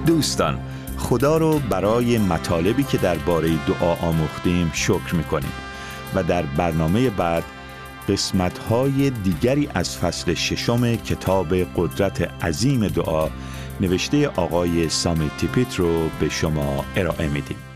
دوستان، خدا رو برای مطالبی که درباره دعا آموختیم شکر می‌کنیم و در برنامه بعد قسمت‌های دیگری از فصل 6 کتاب قدرت عظیم دعا نوشته آقای سامی تیپیت رو به شما ارائه میدیم.